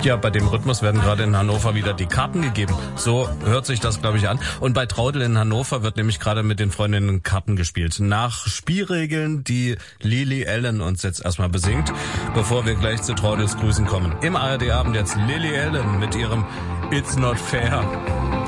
Ja, bei dem Rhythmus werden gerade in Hannover wieder die Karten gegeben. So hört sich das, glaube ich, an. Und bei Traudel in Hannover wird nämlich gerade mit den Freundinnen Karten gespielt. Nach Spielregeln, die Lily Allen uns jetzt erstmal besingt, bevor wir gleich zu Traudels Grüßen kommen. Im ARD-Abend jetzt Lily Allen mit ihrem It's Not Fair.